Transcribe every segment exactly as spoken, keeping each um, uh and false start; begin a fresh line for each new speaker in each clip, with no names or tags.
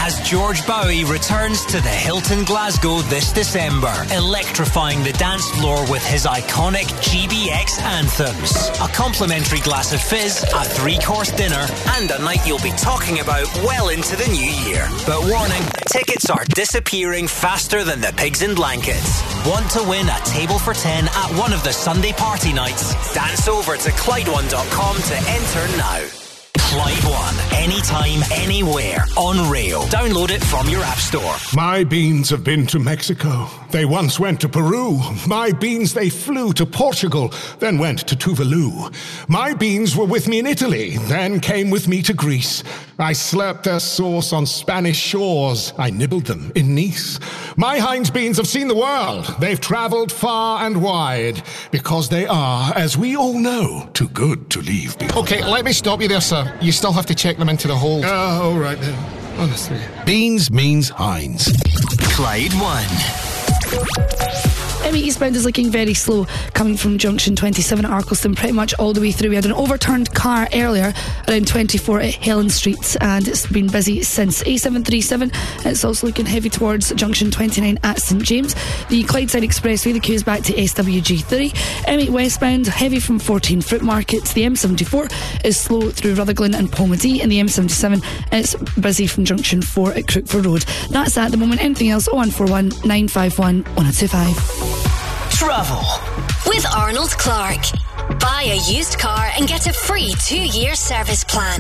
as George Bowie returns to the Hilton Glasgow this December, electrifying the dance floor with his iconic G B X anthems. A complimentary glass of fizz, a three-course dinner, and a night you'll be talking about well into the new year. But warning, tickets are disappearing faster than the pigs in blankets. Want to win a table for ten at one of the Sunday party nights? Dance over to Clyde one dot com to enter now. Clyde One, anytime, anywhere, on rail. Download it from your app store.
My beans have been to Mexico. They once went to Peru. My beans, they flew to Portugal, then went to Tuvalu. My beans were with me in Italy, then came with me to Greece. I slurped their sauce on Spanish shores. I nibbled them in Nice. My Heinz beans have seen the world. They've travelled far and wide, because they are, as we all know, too good to leave behind.
Okay, let me stop you there, sir. You still have to check them into the hold.
Ah, uh, all right then. Honestly.
Beans means Heinz.
Clyde One.
M eight eastbound is looking very slow coming from junction twenty-seven at Arkleston pretty much all the way through. We had an overturned car earlier around twenty-four at Helen Street, and it's been busy since. A seven thirty-seven, it's also looking heavy towards junction twenty-nine at St James. The Clydeside Expressway, the queue is back to S W G three. M eight westbound heavy from fourteen Fruit Market. The M seventy-four is slow through Rutherglen and Palmadie, and the M seventy-seven it's busy from junction four at Crookford Road. That's at the moment. Anything else? oh one four one, nine five one, one oh two five.
Travel
with Arnold Clark. Buy a used car and get a free two-year service plan.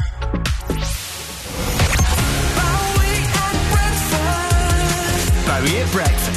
Bowie at breakfast.